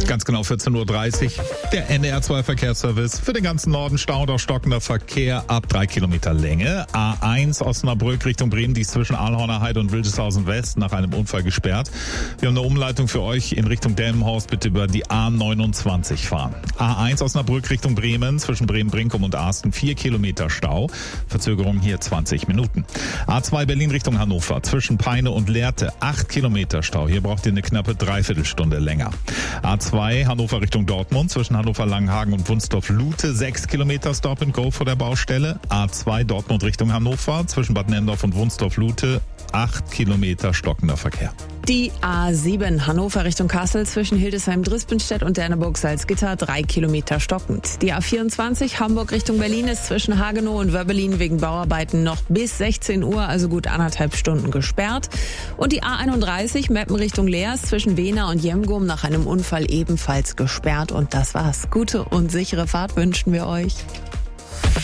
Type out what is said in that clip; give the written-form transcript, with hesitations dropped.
Ganz genau 14.30 Uhr. Der NDR2 Verkehrsservice für den ganzen Norden. Stau oder stockender Verkehr ab 3 Kilometer Länge. A1 Osnabrück Richtung Bremen, die ist zwischen Ahlhorner Heide und Wildeshausen West nach einem Unfall gesperrt. Wir haben eine Umleitung für euch in Richtung Delmenhorst. Bitte über die A29 fahren. A1 Osnabrück Richtung Bremen, zwischen Bremen-Brinkum und Arsten 4 Kilometer Stau. Verzögerung hier 20 Minuten. A2 Berlin Richtung Hannover, zwischen Peine und Lehrte 8 Kilometer Stau. Hier braucht ihr eine knappe Dreiviertelstunde länger. A2 Hannover Richtung Dortmund, zwischen Hannover-Langenhagen und Wunstorf-Lute 6 Kilometer Stop and Go vor der Baustelle. A2 Dortmund Richtung Hannover, zwischen Bad Nenndorf und Wunstorf-Lute 8 Kilometer stockender Verkehr. Die A7 Hannover Richtung Kassel zwischen Hildesheim-Drispenstedt und Derneburg-Salzgitter 3 Kilometer stockend. Die A24 Hamburg Richtung Berlin ist zwischen Hagenow und Wöbbelin wegen Bauarbeiten noch bis 16 Uhr, also gut 1,5 Stunden gesperrt. Und die A31 Meppen Richtung Leers zwischen Wehna und Jemgum nach einem Unfall ebenfalls gesperrt. Und das war's. Gute und sichere Fahrt wünschen wir euch.